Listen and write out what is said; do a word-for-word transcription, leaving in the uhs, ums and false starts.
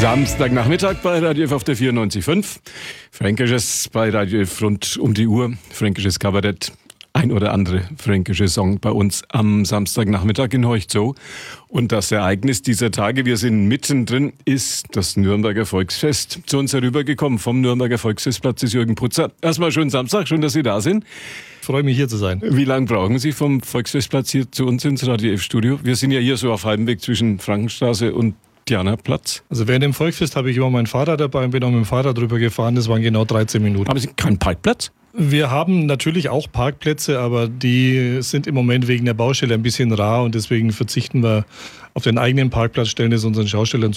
Samstagnachmittag bei Radio F auf der vierundneunzig Komma fünf. Fränkisches bei Radio F rund um die Uhr. Fränkisches Kabarett. Ein oder andere fränkische Song bei uns am Samstagnachmittag in Heuchzow. Und das Ereignis dieser Tage, wir sind mittendrin, ist das Nürnberger Volksfest. Zu uns herübergekommen vom Nürnberger Volksfestplatz ist Jürgen Putzer. Erstmal schönen Samstag, schön, dass Sie da sind. Ich freue mich, hier zu sein. Wie lange brauchen Sie vom Volksfestplatz hier zu uns ins Radio F-Studio? Wir sind ja hier so auf halbem Weg zwischen Frankenstraße und Dianaplatz. Also während dem Volksfest habe ich immer meinen Fahrrad dabei und bin auch mit dem Fahrrad drüber gefahren. Das waren genau dreizehn Minuten. Haben Sie keinen Parkplatz? Wir haben natürlich auch Parkplätze, aber die sind im Moment wegen der Baustelle ein bisschen rar und deswegen verzichten wir auf den eigenen Parkplatz, stellen es unseren Schaustellern